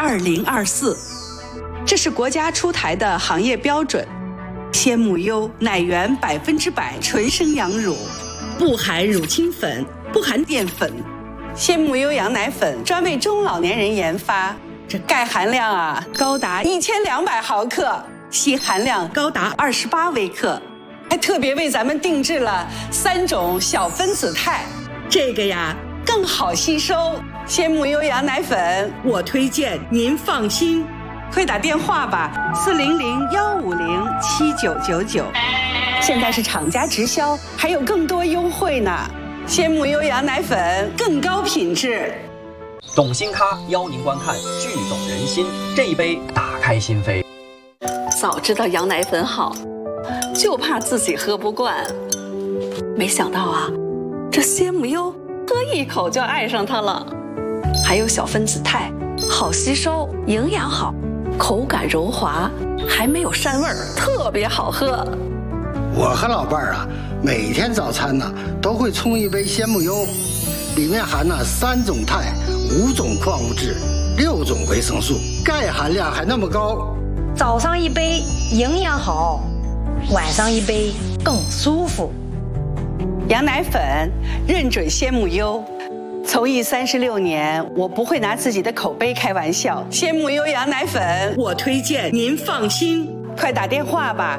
2024，这是国家出台的行业标准。鲜母优奶源100%纯生羊乳，不含乳清粉，不含淀粉。鲜母优羊奶粉专为中老年人研发，这钙含量高达1200毫克，硒含量高达28微克，还特别为咱们定制了3种小分子肽，这个更好吸收。鲜母优羊奶粉，我推荐您放心，快打电话吧，400-150-7999，现在是厂家直销，还有更多优惠呢。鲜母优羊奶粉更高品质。 懂新咖邀您观看剧懂人心，这一杯打开心扉。 早知道羊奶粉好，就怕自己喝不惯。没想到这鲜母优喝一口就爱上它了。还有小分子肽，好吸收，营养好，口感柔滑，还没有膻味儿，特别好喝。 我和老伴儿每天早餐都会冲一杯鲜母优，里面含3种肽、5种矿物质、6种维生素，钙含量还那么高。 早上一杯营养好，晚上一杯更舒服。 羊奶粉认准鲜母优，从艺36年，我不会拿自己的口碑开玩笑。鲜母优羊奶粉，我推荐您放心，快打电话吧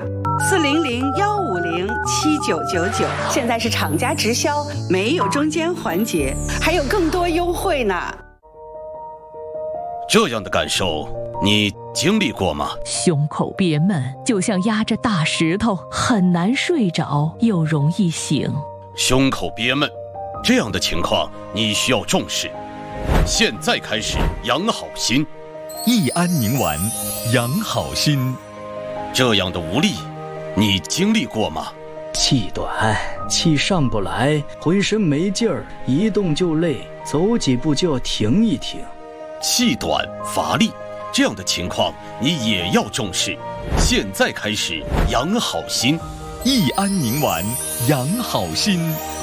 ，400-150-7999，现在是厂家直销，没有中间环节，还有更多优惠呢。 这样的感受你经历过吗？ 胸口憋闷，就像压着大石头，很难睡着，又容易醒。 胸口憋闷，这样的情况你需要重视。现在开始养好心， 益安宁丸养好心。 这样的无力你经历过吗？ 气短，气上不来，浑身没劲儿，一动就累，走几步就要停一停。 气短乏力，这样的情况你也要重视。现在开始养好心， 益安宁丸养好心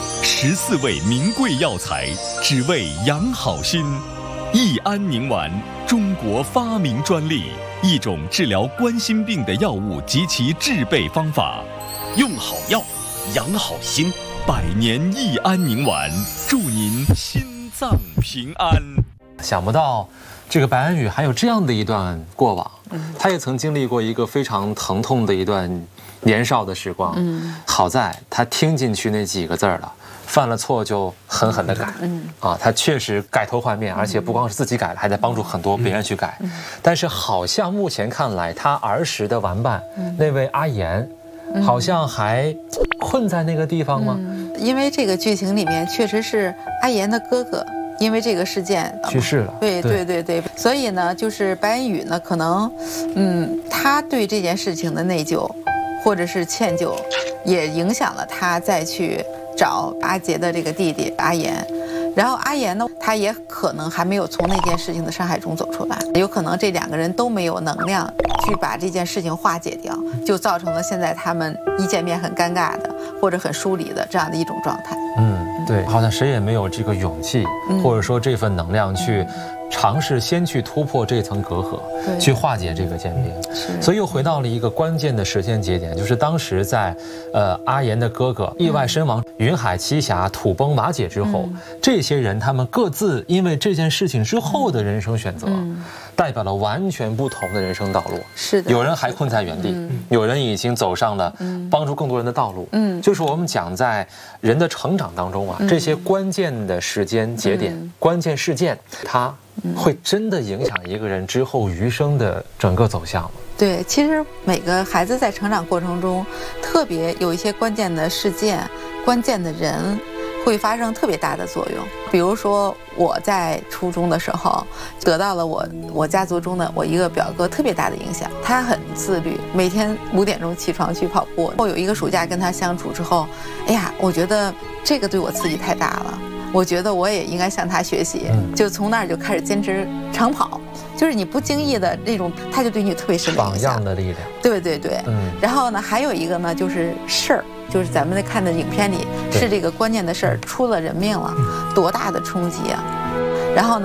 ，14味名贵药材，只为养好心。益安宁丸，中国发明专利，一种治疗冠心病的药物及其制备方法。 用好药，养好心。 100年益安宁丸，祝您心脏平安。 想不到这个白安宇还有这样的一段过往，他也曾经历过一个非常疼痛的一段年少的时光。好在他听进去那几个字了，犯了错就狠狠地改。他确实改头换面，而且不光是自己改了，还在帮助很多别人去改。但是好像目前看来，他儿时的玩伴那位阿言，好像还困在那个地方吗？ 因为这个剧情里面确实是阿言的哥哥因为这个事件去世了。 对，所以呢，就是白安宇呢，可能他对这件事情的内疚或者是歉疚，也影响了他再去找阿杰的这个弟弟阿言。然后阿言呢，他也可能还没有从那件事情的伤害中走出来，有可能这2个人都没有能量去把这件事情化解掉，就造成了现在他们一见面很尴尬的或者很疏离的这样的一种状态。 对，好像谁也没有这个勇气，或者说这份能量去尝试先去突破这层隔阂，去化解这个坚冰。所以又回到了一个关键的时间节点，就是当时在阿言的哥哥意外身亡，云海七侠土崩瓦解之后，这些人他们各自因为这件事情之后的人生选择，代表了完全不同的人生道路。 是的， 有人还困在原地，有人已经走上了帮助更多人的道路。就是我们讲在人的成长当中这些关键的时间节点、关键事件，它会真的影响一个人之后余生的整个走向吗？ 对，其实每个孩子在成长过程中，特别有一些关键的事件、关键的人，会发生特别大的作用。比如说我在初中的时候，得到了我家族中的我一个表哥特别大的影响。他很自律，每天5点钟起床去跑步。我有一个暑假跟他相处之后，哎呀，我觉得这个对我刺激太大了。我觉得我也应该向他学习，就从那儿就开始坚持长跑。就是你不经意的那种，他就对你特别深的影响。 榜样的力量。 对。然后呢，还有一个呢，就是事儿，就是咱们看的影片里是这个关键的事儿出了人命了，多大的冲击啊！然后呢，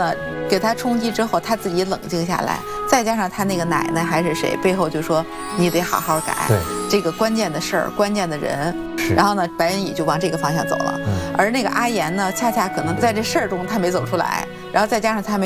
给他冲击之后，他自己冷静下来，再加上他那个奶奶还是谁，背后就说你得好好改， 对这个关键的事儿、关键的人。然后呢，白恩宇就往这个方向走了，而那个阿言呢，恰恰可能在这事儿中他没走出来，然后再加上他没